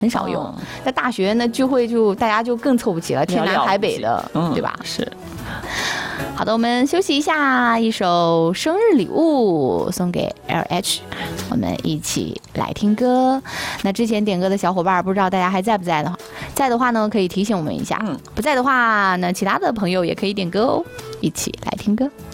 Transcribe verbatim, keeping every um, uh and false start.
很少用。在大学呢聚会就大家就更凑不齐了，天南海北的， 嗯、 对吧？ 是。 好的，我们休息一下，一首生日礼物送给 L H， 我们一起来听歌。那之前点歌的小伙伴，不知道大家还在不在的话，在的话呢，可以提醒我们一下；嗯、不在的话呢，其他的朋友也可以点歌哦，一起来听歌。